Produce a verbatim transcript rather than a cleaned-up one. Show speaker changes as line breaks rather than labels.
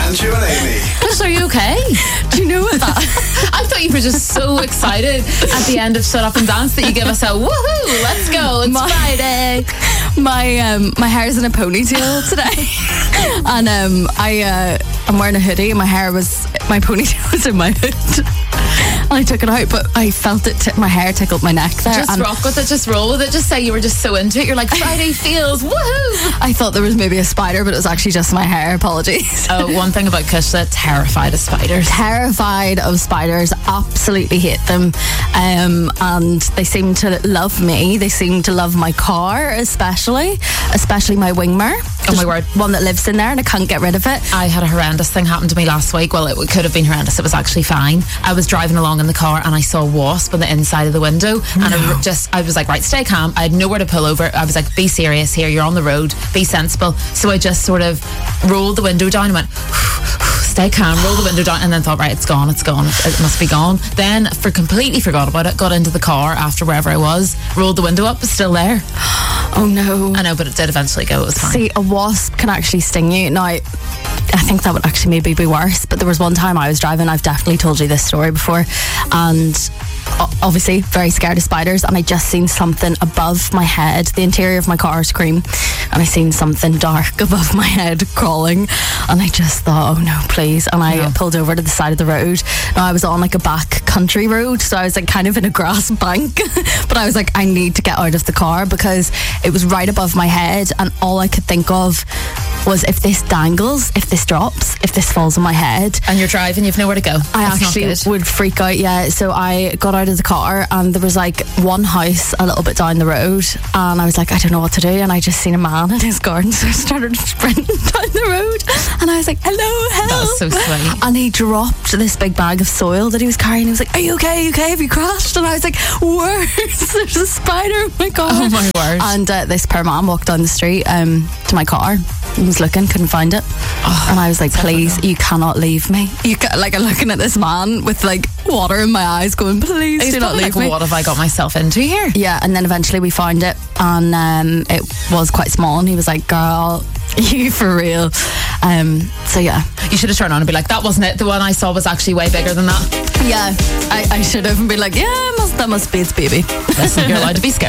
Andrew and Amy.
Gosh, are you okay?
Do you know what that?
I thought you were just so excited at the end of Shut Up and Dance that you give us a woohoo, let's go, it's
My-
Friday.
My um, my hair's in a ponytail today, and um, I uh, I'm wearing a hoodie, and my hair was my ponytail was in my hood. And I took it out, but I felt it. T- my hair tickled my neck there.
Just
and
rock with it, just roll with it, just say you were just so into it. You're like, Friday feels, woohoo.
I thought there was maybe a spider, but it was actually just my hair. Apologies.
Oh, one thing about Kushla, terrified of spiders.
Terrified of spiders, absolutely hate them, um, and they seem to love me. They seem to love my car, especially, especially my wingmer.
Oh my word.
One that lives in there, and I can't get rid of it.
I had a horrendous thing happen to me last week. Well, it could have been horrendous. It was actually fine. I was driving along in the car and I saw a wasp on the inside of the window, and I just I was like, right, stay calm. I had nowhere to pull over. I was like, be serious here, you're on the road, be sensible. So I just sort of rolled the window down and went, stay calm, rolled the window down, and then thought, right, it's gone, it's gone, it must be gone. Then for completely forgot about it, got into the car after wherever I was, rolled the window up, it's still there.
Oh no.
I know, but it did eventually go, it was fine.
See, a wasp can actually sting you. Now, I think that would actually maybe be worse, but there was one time I was driving, I've definitely told you this story before, and obviously very scared of spiders, and I just seen something above my head, the interior of my car screen, and I seen something dark above my head crawling, and I just thought, oh no, please, and I
No.
pulled over to the side of the road. Now I was on like a back country road, so I was like kind of in a grass bank, but I was like, I need to get out of the car because it was right above my head, and all I could think of was, if this dangles, if this drops, if this falls on my head,
And you're driving, you've nowhere to go.
I
That's not
actually
good.
would freak out. Yeah, so I got out of the car, and there was like one house a little bit down the road, and I was like, I don't know what to do, and I just seen a man in his garden, so I started sprinting down the road, and I was like, hello, help.
That's so sweet.
And he dropped this big bag of soil that he was carrying. He was like, are you okay, are you okay, have you crashed? And I was like, worse, there's a spider in my car.
Oh my word.
And uh, this poor man walked down the street um, to my car, and was looking, couldn't find it,
Oh,
and I was like, please, you cannot leave me. You ca- like, I'm looking at this man with like water in my eyes going, please
He's
do not
probably
leave
like,
me.
what have I got myself into here?
Yeah, and then eventually we found it, and um, it was quite small, and he was like, girl, you for real. Um, so yeah.
You should have turned on and be like, that wasn't it. The one I saw was actually way bigger than that.
Yeah, I, I should have been like, yeah, must, that must be its baby.
Listen, you're allowed to be scared.